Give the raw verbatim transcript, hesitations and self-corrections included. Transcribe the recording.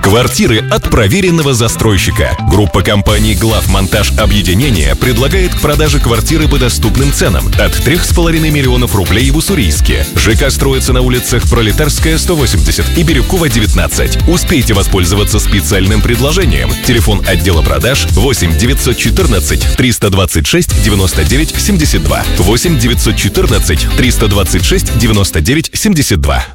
Квартиры от проверенного застройщика. Группа компаний «Главмонтаж Объединение» предлагает к продаже квартиры по доступным ценам от трех с половиной миллионов рублей в Уссурийске. ЖК строится на улицах Пролетарская, сто восемьдесят и Бирюкова, девятнадцать. Успейте воспользоваться специальным предложением. Телефон отдела продаж восемь девятьсот четырнадцать триста двадцать шесть девяносто девять семьдесят два. восемь девятьсот четырнадцать триста двадцать шесть девяносто девять семьдесят два.